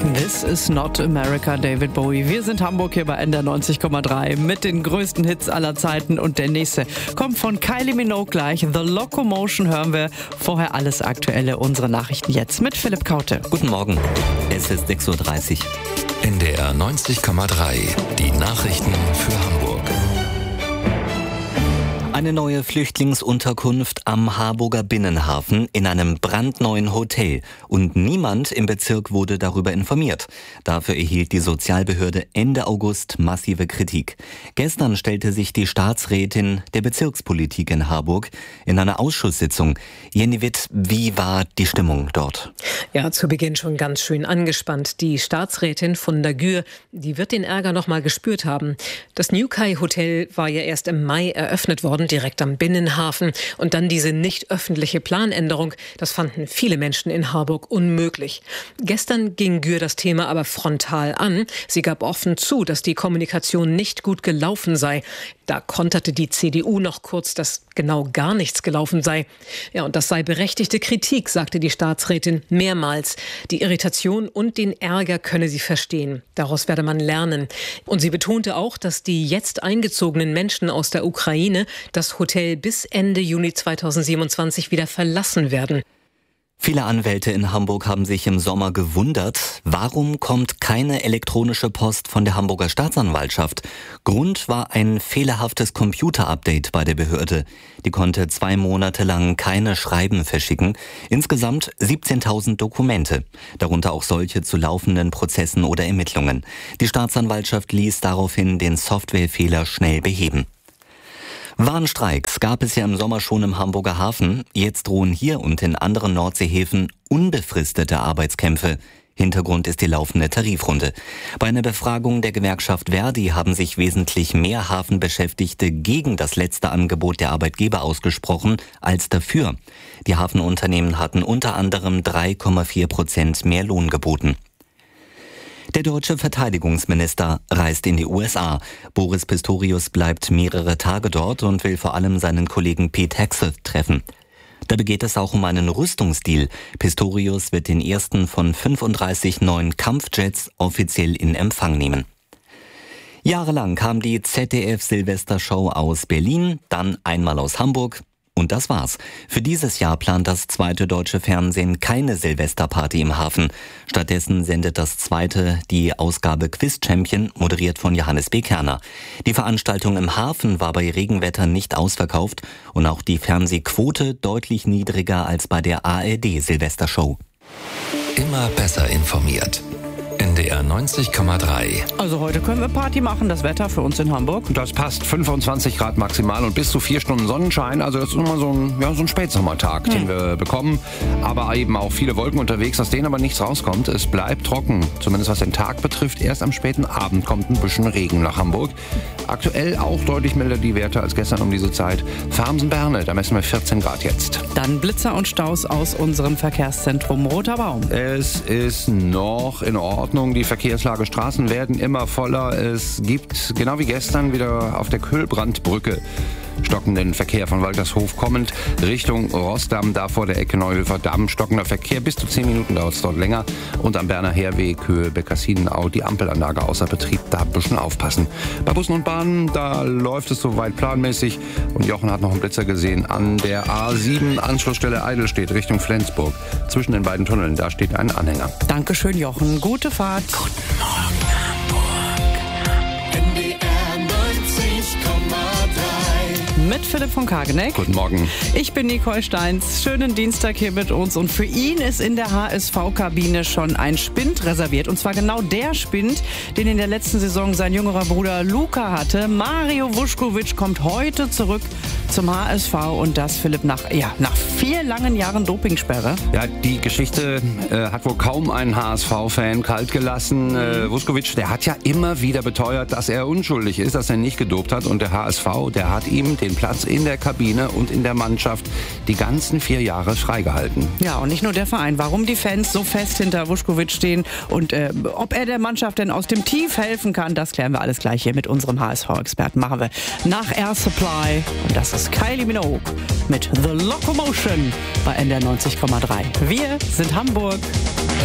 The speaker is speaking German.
This is not America, David Bowie. Wir sind Hamburg hier bei NDR 90,3 mit den größten Hits aller Zeiten. Und der nächste kommt von Kylie Minogue gleich. The Locomotion hören wir. Vorher alles Aktuelle, unsere Nachrichten jetzt mit Philipp Kaute. Guten Morgen, es ist 6.30 Uhr. NDR 90,3, die Nachrichten für Hamburg. Eine neue Flüchtlingsunterkunft am Harburger Binnenhafen in einem brandneuen Hotel. Und niemand im Bezirk wurde darüber informiert. Dafür erhielt die Sozialbehörde Ende August massive Kritik. Gestern stellte sich die Staatsrätin der Bezirkspolitik in Harburg in einer Ausschusssitzung. Jenny Witt, wie war die Stimmung dort? Ja, zu Beginn schon ganz schön angespannt. Die Staatsrätin von der Gür, die wird den Ärger noch mal gespürt haben. Das New Kai Hotel war ja erst im Mai eröffnet worden, direkt am Binnenhafen. Und dann diese nicht öffentliche Planänderung, das fanden viele Menschen in Harburg unmöglich. Gestern ging Gür das Thema aber frontal an. Sie gab offen zu, dass die Kommunikation nicht gut gelaufen sei. Da konterte die CDU noch kurz, dass genau gar nichts gelaufen sei. Ja, und das sei berechtigte Kritik, sagte die Staatsrätin mehrmals. Die Irritation und den Ärger könne sie verstehen. Daraus werde man lernen. Und sie betonte auch, dass die jetzt eingezogenen Menschen aus der Ukraine das Hotel bis Ende Juni 2027 wieder verlassen werden. Viele Anwälte in Hamburg haben sich im Sommer gewundert, warum kommt keine elektronische Post von der Hamburger Staatsanwaltschaft? Grund war ein fehlerhaftes Computerupdate bei der Behörde. Die konnte 2 Monate lang keine Schreiben verschicken. Insgesamt 17.000 Dokumente, darunter auch solche zu laufenden Prozessen oder Ermittlungen. Die Staatsanwaltschaft ließ daraufhin den Softwarefehler schnell beheben. Warnstreiks gab es ja im Sommer schon im Hamburger Hafen. Jetzt drohen hier und in anderen Nordseehäfen unbefristete Arbeitskämpfe. Hintergrund ist die laufende Tarifrunde. Bei einer Befragung der Gewerkschaft Verdi haben sich wesentlich mehr Hafenbeschäftigte gegen das letzte Angebot der Arbeitgeber ausgesprochen als dafür. Die Hafenunternehmen hatten unter anderem 3,4% mehr Lohn geboten. Der deutsche Verteidigungsminister reist in die USA. Boris Pistorius bleibt mehrere Tage dort und will vor allem seinen Kollegen Pete Hegseth treffen. Dabei geht es auch um einen Rüstungsdeal. Pistorius wird den ersten von 35 neuen Kampfjets offiziell in Empfang nehmen. Jahrelang kam die ZDF-Silvestershow aus Berlin, dann einmal aus Hamburg. Und das war's. Für dieses Jahr plant das zweite deutsche Fernsehen keine Silvesterparty im Hafen. Stattdessen sendet das zweite die Ausgabe Quiz Champion, moderiert von Johannes B. Kerner. Die Veranstaltung im Hafen war bei Regenwetter nicht ausverkauft und auch die Fernsehquote deutlich niedriger als bei der ARD Silvestershow. Immer besser informiert. NDR 90,3. Also heute können wir Party machen, das Wetter für uns in Hamburg. Das passt, 25 Grad maximal und bis zu 4 Stunden Sonnenschein. Also das ist nochmal so ein Spätsommertag, den wir bekommen. Aber eben auch viele Wolken unterwegs, aus denen aber nichts rauskommt. Es bleibt trocken, zumindest was den Tag betrifft. Erst am späten Abend kommt ein bisschen Regen nach Hamburg. Aktuell auch deutlich milder die Werte als gestern um diese Zeit. Farmsen-Berne, da messen wir 14 Grad jetzt. Dann Blitzer und Staus aus unserem Verkehrszentrum Roter Baum. Es ist noch in Ordnung. Die Verkehrslage, Straßen werden immer voller. Es gibt, genau wie gestern, wieder auf der Kühlbrandbrücke stockenden Verkehr von Waltershof kommend Richtung Rossdamm, da vor der Ecke Neuhöfer Damm. Stockender Verkehr, bis zu 10 Minuten dauert es dort länger. Und am Berner Heerweg, Höhe Beckassinenau, die Ampelanlage außer Betrieb, da ein bisschen aufpassen. Bei Bussen und Bahnen, da läuft es soweit planmäßig. Und Jochen hat noch einen Blitzer gesehen an der A7, Anschlussstelle Eidelstedt Richtung Flensburg. Zwischen den beiden Tunneln, da steht ein Anhänger. Dankeschön, Jochen. Gute Fahrt. Guten Morgen, Hamburg. NDR 90,3. Mit Philipp von Kageneck. Guten Morgen. Ich bin Nicole Steins. Schönen Dienstag hier mit uns. Und für ihn ist in der HSV-Kabine schon ein Spind reserviert. Und zwar genau der Spind, den in der letzten Saison sein jüngerer Bruder Luka hatte. Mario Vuskovic kommt heute zurück zum HSV. Und das, Philipp, nach 4 langen Jahren Dopingsperre. Ja, die Geschichte hat wohl kaum einen HSV-Fan kalt gelassen. Vuskovic, der hat ja immer wieder beteuert, dass er unschuldig ist, dass er nicht gedopt hat. Und der HSV, der hat ihm den Platz in der Kabine und in der Mannschaft die ganzen 4 Jahre freigehalten. Ja, und nicht nur der Verein. Warum die Fans so fest hinter Vuskovic stehen und ob er der Mannschaft denn aus dem Tief helfen kann, das klären wir alles gleich hier mit unserem HSV-Experten. Machen wir nach Air Supply. Und das ist Kylie Minogue mit The Locomotion bei NDR 90,3. Wir sind Hamburg.